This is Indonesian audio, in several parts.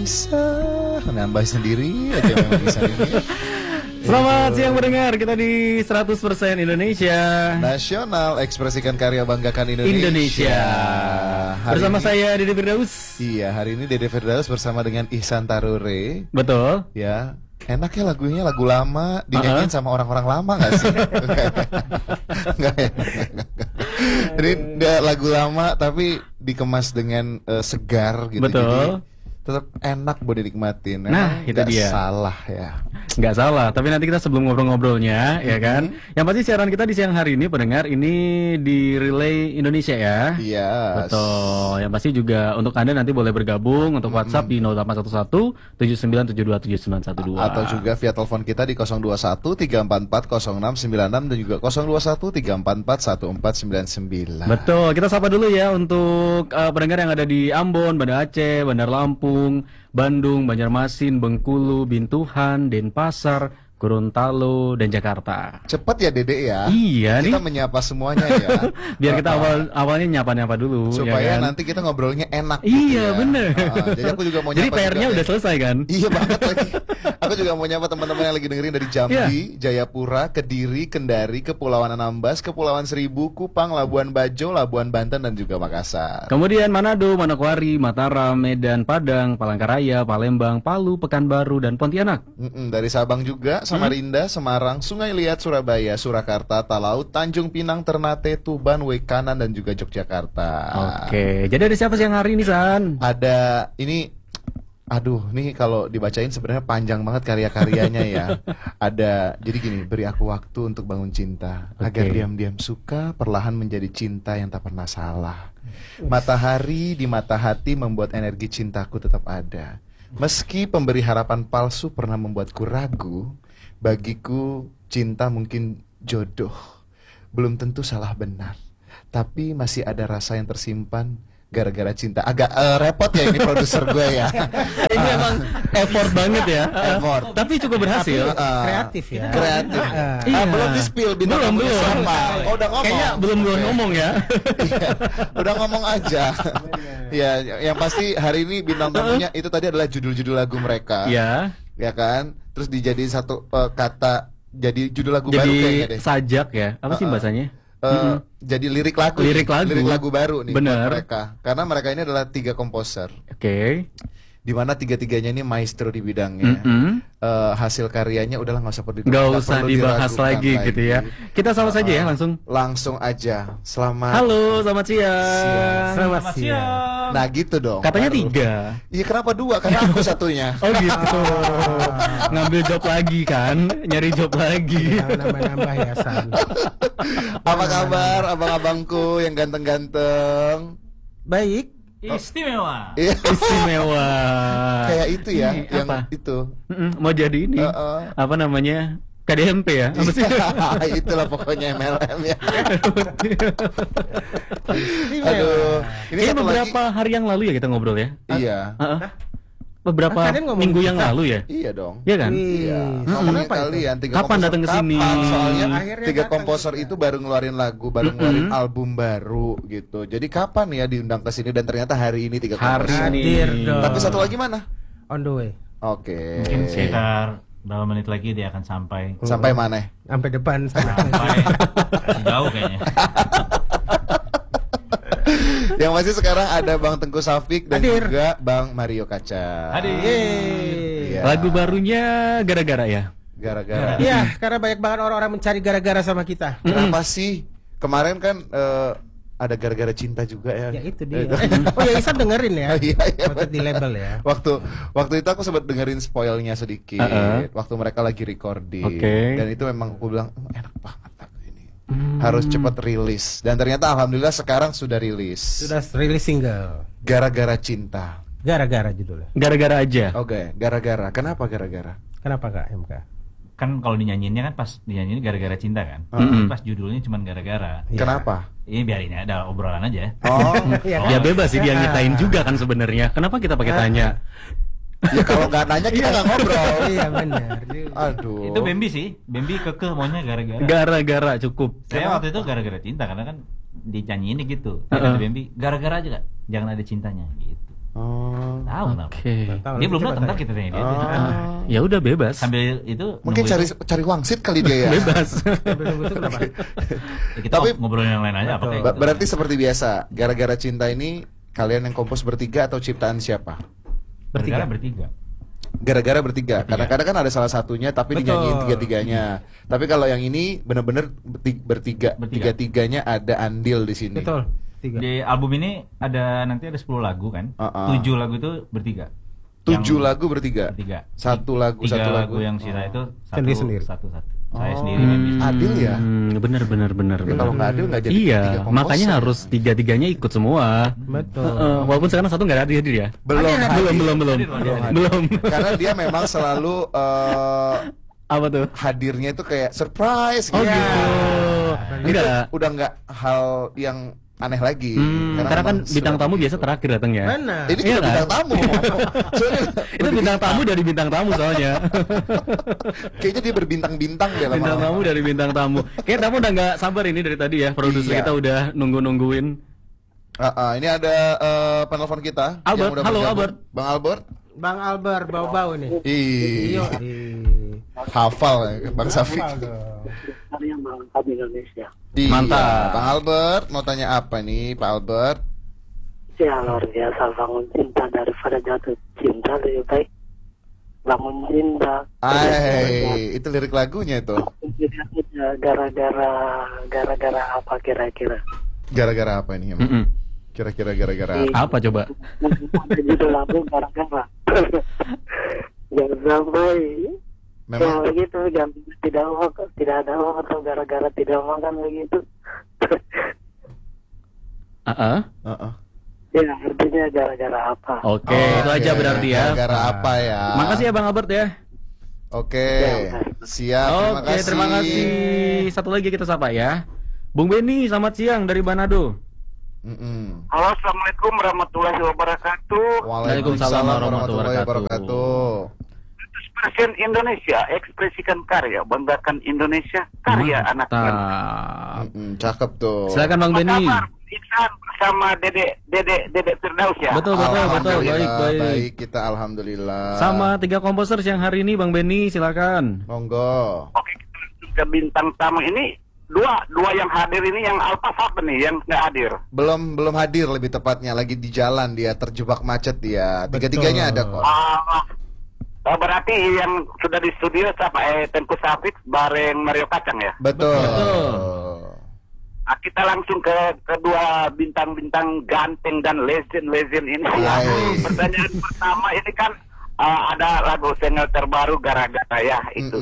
bisa nambah sendiri aja memang bisa ini. Selamat siang pendengar, kita di 100% Indonesia Nasional, ekspresikan karya, banggakan Indonesia. Bersama saya Dede Firdaus. Iya, hari ini Dede Firdaus bersama dengan Ihsan Tarure. Betul. Ya, enak ya lagunya, lagu lama dinyanyiin sama orang-orang lama nggak sih? Enggak ya. Ini udah lagu lama tapi dikemas dengan segar gitu. Betul. Jadi tetap enak buat dinikmatin. Nah, itu dia. Salah ya. Nggak salah, tapi nanti kita sebelum ngobrol-ngobrolnya, ya kan? Yang pasti siaran kita di siang hari ini, pendengar, ini di Relay Indonesia ya? Iya. Betul. Yang pasti juga untuk Anda nanti boleh bergabung untuk WhatsApp di 0811 7972 7912. Atau juga via telepon kita di 021 344 0696 dan juga 021 344 1499. Betul, kita sapa dulu ya untuk pendengar yang ada di Ambon, Banda Aceh, Bandar Lampung, Bandung, Banjarmasin, Bengkulu, Bintuhan, Denpasar, Gorontalo, dan Jakarta. Cepat ya Dede ya. Iya kita nih. menyapa semuanya ya. Biar kita awalnya nyapa-nyapa dulu. Supaya ya kan? nanti kita ngobrolnya enak. Iya, gitu ya. bener. Jadi aku juga mau Jadi nyapa. PR-nya juga, udah selesai kan? Iya banget lagi. Aku juga mau nyapa teman-teman yang lagi dengerin dari Jambi, Jayapura, Kediri, Kendari, Kepulauan Anambas, Kepulauan Seribu, Kupang, Labuan Bajo, Labuan Banten, dan juga Makassar. Kemudian Manado, Manokwari, Mataram, Medan, Padang, Palangkaraya, Palembang, Palu, Pekanbaru, dan Pontianak. Dari Sabang juga, Samarinda, Semarang, Sungai Liat, Surabaya, Surakarta, Talaut, Tanjung Pinang, Ternate, Tuban, Wekanan, dan juga Yogyakarta. Oke, jadi ada siapa siang hari ini, San? Ada ini. Aduh, nih kalau dibacain sebenarnya panjang banget karya-karyanya ya. Ada, jadi gini, beri aku waktu untuk bangun cinta, agar diam-diam suka, perlahan menjadi cinta yang tak pernah salah. Matahari di mata hati membuat energi cintaku tetap ada. Meski pemberi harapan palsu pernah membuatku ragu, bagiku cinta mungkin jodoh, belum tentu salah benar, tapi masih ada rasa yang tersimpan gara-gara cinta. Agak repot ya ini produser gue ya. Ini emang effort banget ya. Effort. Tapi cukup berhasil. Kreatif ya. Kreatif. Iya. Belum di spill bintang Belum. sama. Oh, udah ngomong. Kayaknya belum ngomong ya. Iya, udah ngomong aja. Ya, yang pasti hari ini bintang tamunya itu tadi adalah judul-judul lagu mereka. Iya. Ya kan? Terus dijadiin satu kata jadi judul lagu Jadi baru kayaknya deh. sajak ya. Apa sih bahasanya? Jadi lirik lagu baru nih buat mereka, karena mereka ini adalah 3 komposer. Oke. Di mana tiga-tiganya ini maestro di bidangnya. Hasil karyanya udahlah nggak usah dibahas lagi gitu ya. Kita sama saja ya langsung aja. Selamat. Halo, selamat siang. Selamat siang. Nah gitu dong. Katanya baru. 3. Iya, kenapa 2? Karena aku satunya. Oh gitu. Ngambil job lagi kan, nyari job lagi. Nambah-nambah ya, San. Apa kabar abang-abangku yang ganteng-ganteng? Baik. Istimewa. Istimewa. Kayak itu ya, Ini yang apa? itu. Mau jadi ini. Apa namanya? KDMP ya? Apa sih? Itulah pokoknya MLM ya. Aduh, ini Kayaknya satu beberapa lagi. hari yang lalu ya kita ngobrol ya. Iya. Beberapa minggu yang lalu ya. Iya dong. Iya kan? Iya. Ngomongin kalian 3 Kapan datang ke sini? Soalnya Akhirnya 3 datang komposer itu baru ngeluarin lagu, baru ngeluarin album baru gitu. Jadi kapan ya diundang ke sini, dan ternyata hari ini 3 komposer. Hadir dong. Tapi satu lagi mana? On the way. Oke. Mungkin sekitar berapa menit lagi dia akan sampai. Sampai mana? Sampai depan sana. Sampai jauh kayaknya. Yang pasti sekarang ada Bang Tengku Safik dan Hadir. juga Bang Mario Kaca. Hadir. Iya. Lagu barunya gara-gara ya. Gara-gara. Iya, karena banyak banget orang-orang mencari gara-gara sama kita. Kenapa sih? Kemarin kan ada gara-gara cinta juga ya. Ya itu dia. Oh ya, Isan dengerin ya. Iya, iya. Waktu di label ya. Waktu itu aku sempat dengerin spoilnya sedikit. Waktu mereka lagi recording. Oke. Dan itu memang aku bilang enak banget lagu ini. Harus cepat rilis. Dan ternyata alhamdulillah sekarang sudah rilis. Sudah rilis single. Gara-gara cinta. Gara-gara judulnya. Gara-gara aja. Oke, gara-gara. Kenapa gara-gara? Kenapa Kak MK? Kan kalau dinyanyiinnya kan pas dinyanyiin gara-gara cinta kan. Pas judulnya cuma gara-gara. Iya. Kenapa? Ini biarin ya, ada obrolan aja. Oh, Ya bebas sih dia ngitain juga kan sebenarnya. Kenapa kita pakai tanya? ya kalau nggak nanya kita nggak ngobrol. Iya benar. Aduh. Itu Bambi sih. Bambi kekeh maunya gara-gara. Gara-gara cukup. Saya waktu itu gara-gara cinta karena kan dinyanyiin gitu. Kata Bambi, gara-gara aja Kak. Jangan ada cintanya gitu. Oh. Tahu kenapa? Oke. Tahu, Dia belum coba datang kan tanya. kita tanya dia. Ya udah bebas. Sambil itu Mungkin nunggu cari wangsit kali dia ya. Bebas. Nunggu itu kenapa? itu, kita Tapi- ngobrolin yang lain aja apa Betul. kayak gitu. Berarti seperti biasa, gara-gara cinta ini kalian yang kompos bertiga atau ciptaan siapa? bertiga. Gara-gara bertiga. Kadang-kadang kan ada salah satunya tapi Betul. dinyanyiin tiga-tiganya. Tapi kalau yang ini bener-bener bertiga. Bertiga. Tiga-tiganya ada andil di sini. Betul. 3. Di album ini nanti ada 10 lagu kan. 7 lagu itu bertiga. 7 Yang lagu bertiga. Satu lagu. 3 satu lagu. lagu yang sisa itu Sendiri-sendiri. satu. Saya sendiri main bisnis. Adil ya? Bener. Ya, kalau nggak adil nggak jadi Iya, tiga komposer. makanya harus tiga-tiganya ikut semua. Betul. Walaupun sekarang satu nggak ada hadir ya. belum hadir. Belum. Karena dia memang selalu Apa tuh? hadirnya itu kayak surprise Oh gitu. gitu. Itu Enggak. udah nggak hal yang aneh lagi. Karena kan memang bintang tamu sudah- biasa terakhir datang ya. Benar. Ini Iya juga kan? bintang tamu. Soalnya Itu bintang tamu dari bintang tamu soalnya. kayaknya dia berbintang-bintang dia Bintang lama-lama. tamu dari bintang tamu. Kayak tamu udah nggak sabar ini dari tadi ya. Produser Iya. kita udah nungguin. Ini ada penelpon kita Albert, yang udah halo, bergabung. Albert. Bang Albert. Bang Albert bau-bau nih. Iya. Hafal ya, Bang Safi. yang mengangkat Indonesia. Iya. Mantap. Bang Albert mau tanya apa nih, Pak Albert? Ya luar biasa, bangun cinta daripada jatuh cinta lebih baik bangun cinta. Itu lirik lagunya itu. Gara-gara apa kira-kira? Gara-gara apa ini? Emang? Mm-mm. Kira-kira gara-gara apa? Apa coba? Ada judul lagu gara-gara. Jangan sampai Memang ya begitu, jangan tidak ada uang atau gara-gara tidak makan begitu. Heeh. Ya artinya gara-gara apa? Oke, itu aja berarti ya. Gara-gara apa ya? Makasih ya Bang Albert ya. Oke. Siap. Oke, terima kasih. Satu lagi kita sapa ya. Bung Beni, selamat siang dari Manado. Mm-mm. Halo, assalamualaikum warahmatullahi wabarakatuh. Waalaikumsalam warahmatullahi wabarakatuh. Presiden Indonesia, ekspresikan karya, banggakan Indonesia, karya anak bangsa. Mantap. Cakep tuh. Silakan Bang Apa Beni. kabar? Iksan bersama Dede Firdaus ya. Betul, Alhamdulillah, baik. Kita alhamdulillah. Sama 3 komposer yang hari ini Bang Beni, silakan. Monggo. Oke, kita langsung ke bintang tamu ini. Dua yang hadir ini, yang Alfa siapa nih yang nggak hadir? Belum hadir lebih tepatnya, lagi di jalan dia, terjebak macet dia. Tiga-tiganya ada kok. Berarti yang sudah di studio siapa? Tengku Safik bareng Mario Kacang ya? Betul. Kita langsung ke kedua bintang-bintang ganteng dan legend ini. Yes. Pertanyaan pertama ini kan ada lagu single terbaru gara-gara ya itu.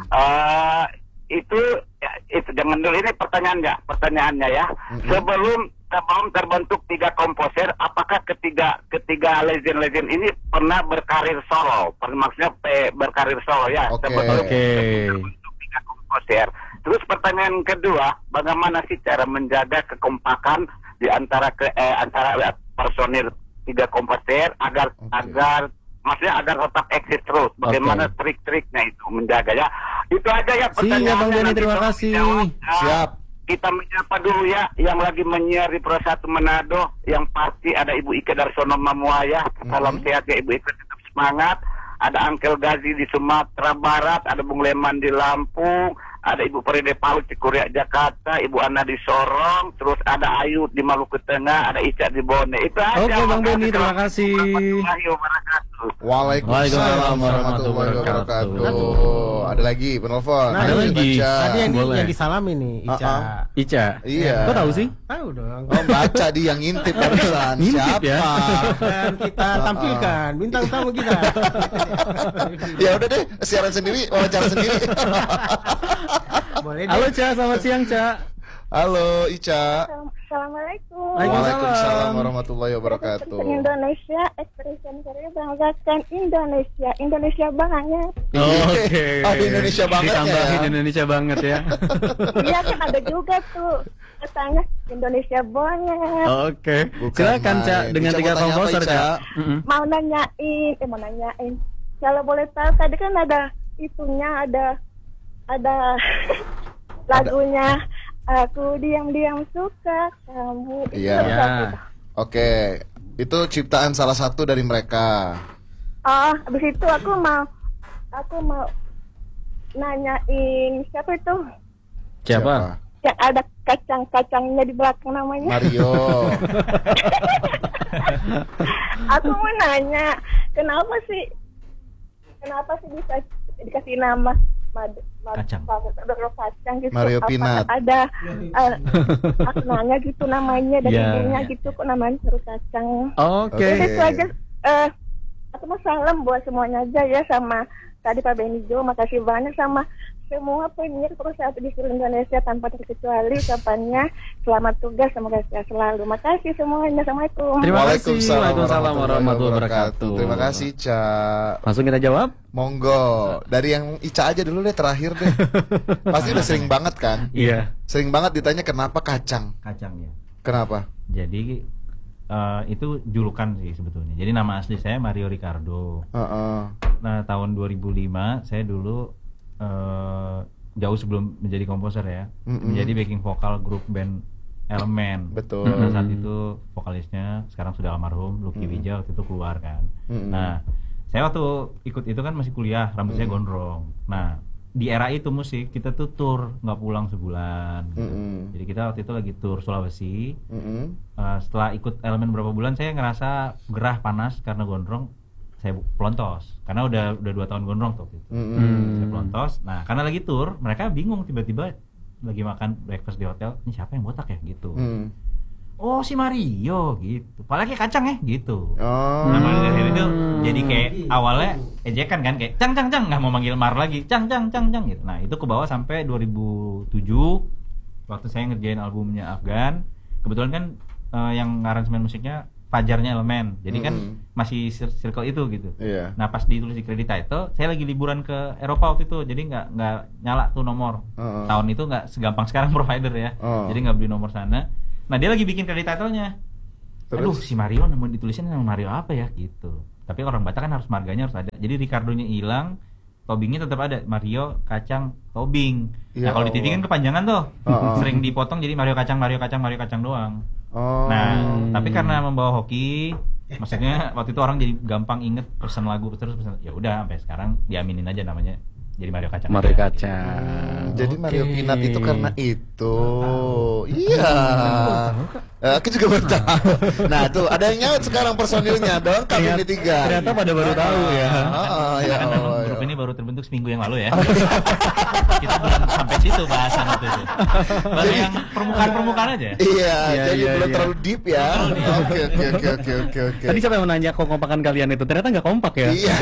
Itu jangan dulu, ini pertanyaannya ya. Sebelum terbentuk 3 komposer, apakah ketiga legend ini pernah berkarir solo? Maksudnya berkarir solo ya. Oke. Sebelum Oke. terbentuk 3 komposer. Terus pertanyaan kedua, bagaimana sih cara menjaga kekompakan di antara personil 3 komposer agar maksudnya agar tetap eksis terus. Bagaimana trik-triknya itu menjaga ya. Itu aja ya pertanyaannya. Siap Bang Beni, Nanti terima kalau kasih. dijawab, Siap. kita menyapa dulu ya yang lagi menyiar di Pro 1 Manado. Yang pasti ada Ibu Ike Darsono Mamuaya. Salam sehat ya Ibu Ike, tetap semangat. Ada Angkel Gazi di Sumatera Barat, ada Bung Leman di Lampung, ada Ibu Peride Palu di Kuriak Jakarta, Ibu Ana di Sorong, terus ada Ayu di Maluku Tengah, ada Ica di Bone. Itu aja. Oke, Bang Makasih. Beni, terima kasih. Warahmatullahi wabarakatuh. Waalaikumsalam warahmatullahi wabarakatuh. Ada lagi penelpon. Ada lagi. Baca. Tadi yang Boleh. disalami nih, Ica. Ica. Iya. Kok tahu sih? Tahu dong. Oh, baca dia yang ngintip barusan. Ngintip Siapa? ya. Dan kita tampilkan bintang tamu kita. Ya udah deh, siaran sendiri, wawancara sendiri. Boleh deh. Halo Ca, selamat siang Ca. Halo Ica. Assalamualaikum. Waalaikumsalam warahmatullahi wabarakatuh. Indonesia, expression karya banggakan Indonesia. Indonesia banget. Oke. Ada Indonesia banget ya. Ditambahin Indonesia banget ya. Iya kan ada juga tuh katanya Indonesia banget. Oke. Bukan Silakan Ca main. dengan Ica 3 mau tanya apa, komposer Ica? Ca. Mau nanyain. Kalau boleh tahu tadi kan ada itunya ada lagunya Aku diam-diam suka kamu. Itu Iya. lagu Ya. apa? Oke. Itu ciptaan salah satu dari mereka. Oh, habis itu aku mau nanyain siapa itu? Siapa? Yang ada kacang-kacangnya di belakang namanya. Mario. Aku mau nanya, kenapa sih bisa dikasih nama Kacang. kacang gitu? Mario Apa Peanut. ada maknanya gitu namanya dan Ya. ibunya gitu kok namanya suruh kacang. Oke. Jadi itu aja. Aku mau salam buat semuanya aja ya, sama tadi Pak Benijo, makasih banyak sama semua penyiar perusahaan di seluruh Indonesia tanpa terkecuali. Ucapannya selamat tugas, semoga sehat selalu. Makasih semuanya. Assalamualaikum. Terima kasih. Waalaikumsalam warahmatullahi warahmatullahi wabarakatuh. Terima kasih, Ca. Langsung kita jawab. Monggo. Dari yang Ica aja dulu deh, terakhir deh. Pasti udah sering banget kan? Iya. Sering banget ditanya kenapa kacang. Kacangnya. Kenapa? Jadi itu julukan sih sebetulnya. Jadi nama asli saya Mario Ricardo. Heeh. Nah, tahun 2005 saya dulu jauh sebelum menjadi komposer ya, menjadi backing vokal grup band Elemen. Betul. Nah, saat itu vokalisnya sekarang sudah almarhum Lucky Wijaya waktu itu keluar kan. Nah, saya waktu ikut itu kan masih kuliah, rambut saya gondrong. Nah, di era itu musik kita tuh tour, nggak pulang sebulan gitu. Jadi kita waktu itu lagi tour Sulawesi. Setelah ikut Elemen berapa bulan saya ngerasa gerah, panas karena gondrong. Saya pelontos karena udah 2 tahun gondrong tuh gitu. Saya pelontos. Nah, karena lagi tour, mereka bingung tiba-tiba lagi makan breakfast di hotel, ini siapa yang botak ya gitu. Oh, si Mario gitu. Apalagi kacang ya gitu. Nah, mulai dari itu jadi kayak awalnya ejekan kan, kayak cang nggak mau manggil Mar lagi, cang gitu. Nah, itu ke bawah sampai 2007 waktu saya ngerjain albumnya Afgan. Kebetulan kan yang aransemen musiknya Fajarnya Elemen. Jadi kan masih circle itu gitu. Iya. Nah, pas ditulis di credit title, saya lagi liburan ke Eropa waktu itu. Jadi nggak nyala tuh nomor. Tahun itu nggak segampang sekarang provider ya. Jadi nggak beli nomor sana. Nah, dia lagi bikin credit title-nya. Aduh, si Mario mau ditulisin nama Mario apa ya gitu. Tapi orang Batak kan harus marganya harus ada. Jadi Ricardo-nya hilang, toppingnya tetap ada, Mario kacang topping. Ya Nah, kalau di TV kan Allah. kepanjangan tuh. Sering dipotong jadi Mario kacang doang. Nah, tapi karena membawa hoki, maksudnya waktu itu orang jadi gampang inget pesan lagu terus pesan. Ya udah sampai sekarang diaminin aja namanya jadi Mario Kacang. Mario aja. Kacang. Jadi Mario Oke. Peanut itu karena itu. Iya. Aku juga baru tahu. Nah, tuh ada yang nyaut sekarang personilnya dong, kami ini 3. Ternyata pada baru tahu ya. Ya Karena Allah. grup ini baru terbentuk seminggu yang lalu ya. Kita belum sampai situ bahasan itu. Baru yang permukaan aja. Iya, jadi iya, belum iya. terlalu deep ya. Oke. Tadi siapa yang nanya kok kompakan kalian itu? Ternyata nggak kompak ya. Iya.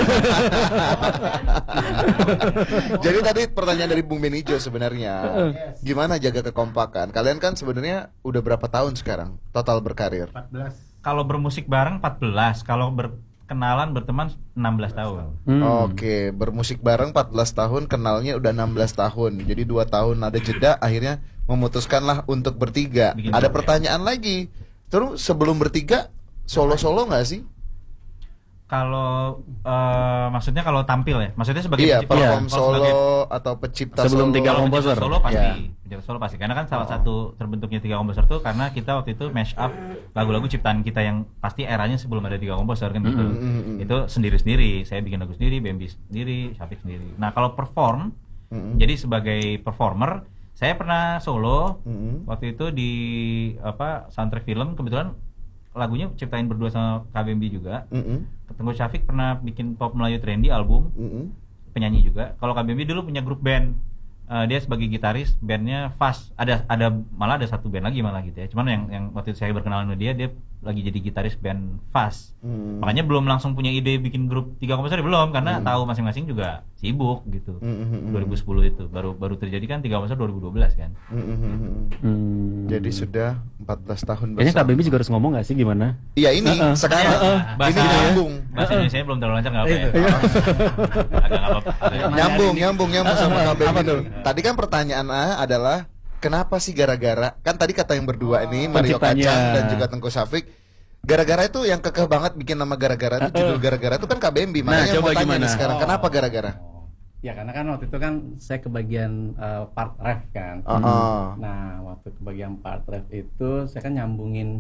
Jadi tadi pertanyaan dari Bung Benijo sebenarnya, gimana jaga kekompakan? Kalian kan sebenarnya udah berapa tahun sekarang total berkarir? 14. Kalau bermusik bareng 14, kalau berkenalan berteman 16 tahun. Oke, bermusik bareng 14 tahun, kenalnya udah 16 tahun. Jadi 2 tahun ada jeda, akhirnya memutuskanlah untuk bertiga. Bikin Ada grup, pertanyaan lagi. Terus sebelum bertiga solo-solo nggak sih? Kalau maksudnya kalau tampil ya, maksudnya sebagai Iya, pencipta. perform Kalau sebagai- solo atau pencipta Sebelum solo. tiga Kalau komposer. pencipta solo pasti, Iya. pencipta solo pasti. Karena kan salah satu terbentuknya 3 komposer tuh karena kita waktu itu mash up lagu-lagu ciptaan kita yang pasti eranya sebelum ada 3 komposer kan gitu. Itu sendiri-sendiri. Saya bikin lagu sendiri, Bambi sendiri, Syafiq sendiri. Nah, kalau perform, jadi sebagai performer, saya pernah solo waktu itu di soundtrack film. Kebetulan lagunya ciptain berdua sama KBMB juga. Tengku Syafiq pernah bikin pop Melayu trendy album, penyanyi juga. Kalau KBMB dulu punya grup band, dia sebagai gitaris, bandnya Fast. Ada malah ada satu band lagi malah gitu ya. Cuman yang waktu itu saya berkenalan sama dia lagi jadi gitaris band Fast. Makanya belum langsung punya ide bikin grup 3 komposer belum, karena tahu masing-masing juga sibuk gitu. 2010 itu baru terjadi kan 3 komposer 2012 kan. Jadi sudah 14 tahun Kayaknya bersama. KBB juga harus ngomong nggak sih gimana? Iya ini sekarang ini Bahasa nyambung. bahasa Indonesia belum terlalu lancar nggak apa ya? Agak nggak apa-apa. Nyambung sama KBB. Tadi kan pertanyaan A adalah kenapa sih gara-gara? Kan tadi kata yang berdua ini Mario Penciptanya. Kacang dan juga Tengku Syafiq. Gara-gara itu yang kekeh banget bikin nama gara-gara itu judul gara-gara itu kan KBMB. Makanya coba mau tanya gimana? nih sekarang kenapa gara-gara? Ya karena kan waktu itu kan saya kebagian part ref kan. Oh. Nah waktu kebagian part ref itu saya kan nyambungin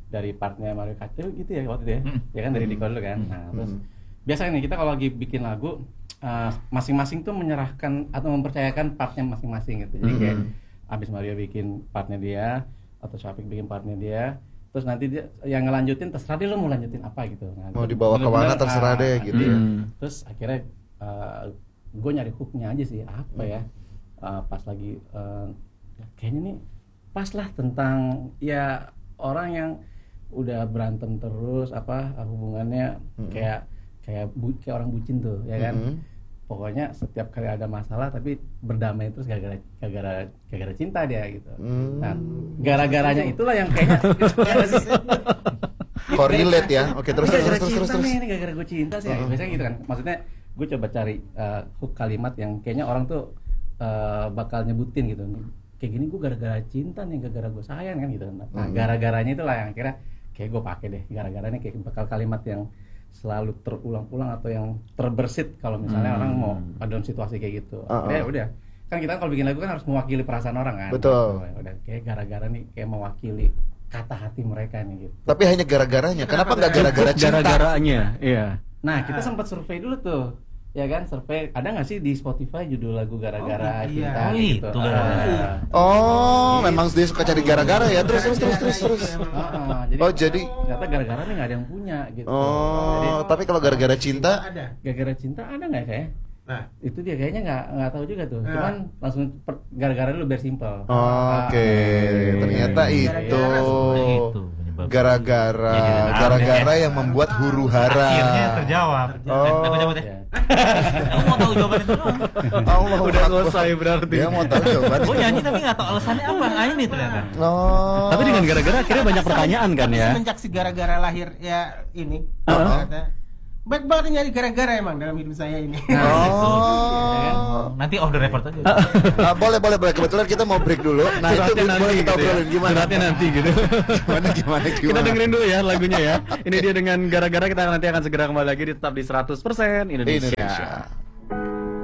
dari partnya Mario Kart gitu ya waktu itu ya. Ya kan dari Diko dulu kan. Nah, terus biasanya nih kita kalau lagi bikin lagu masing-masing tuh menyerahkan atau mempercayakan partnya masing-masing gitu. Jadi kayak abis Mario bikin partnya dia atau Syafiq bikin partnya dia, terus nanti dia yang ngelanjutin terserah dia lo mau lanjutin apa gitu. Nah, Mau dibawa ke mana terserah deh gitu ya. Terus akhirnya gue nyari hooknya aja sih apa ya, pas lagi kayaknya nih pas lah tentang ya orang yang udah berantem terus apa hubungannya kayak orang bucin tuh ya kan. Pokoknya setiap kali ada masalah tapi berdamai terus gara-gara cinta dia gitu. Nah, gara-garanya itulah yang kayaknya Correlate ya. Oke, terus. Ini gara-gara gue cinta sih. Biasanya gitu kan. Maksudnya gue coba cari hook kalimat yang kayaknya orang tuh bakal nyebutin gitu. Kayak gini gue gara-gara cinta nih, gara-gara gue sayang kan gitu. Nah, gara-garanya itulah yang akhirnya kayak gue pakai deh. Gara-garanya kayak bakal kalimat yang selalu terulang-ulang atau yang terbersit kalau misalnya orang mau dalam situasi kayak gitu. Ya udah. Kan kita kalau bikin lagu kan harus mewakili perasaan orang kan. Betul. Udah kayak gara-gara nih kayak mewakili kata hati mereka nih gitu. Tapi hanya gara-garanya. Kenapa nggak gara-gara cinta? Gara-garanya, iya. Nah, kita sempat survei dulu tuh. Ya kan, survei ada nggak sih di Spotify judul lagu gara-gara cinta gitu. Itu gara-gara. Memang dia suka cari gara-gara ya. Terus. Jadi ternyata gara-gara nih nggak ada yang punya gitu. Tapi kalau gara-gara cinta Gara-gara cinta ada nggak kayak? Nah, itu dia kayaknya nggak tahu juga tuh. Cuman langsung gara-gara dulu biar simpel. Oke. Ternyata itu gara-gara yang membuat huru hara. Akhirnya terjawab. Aku jawab deh. Kamu mau tahu jawaban itu? Allah Udah selesai berarti. Dia mau tahu jawaban. Gue nyanyi tapi nggak tahu alasannya apa. Nah ini ternyata. Tapi dengan gara-gara akhirnya banyak pertanyaan kan ya. Semenjak si gara-gara lahir ya ini. Kata, baik banget nyari gara-gara emang dalam hidup saya ini. Nanti off the record aja. Boleh. Kebetulan kita mau break dulu. Nah, itu boleh kita obrolin gimana? Suratnya nanti gitu. Gimana? Kita dengerin dulu ya lagunya ya. Ini dia dengan gara-gara, kita nanti akan segera kembali lagi di tetap di 100% Indonesia.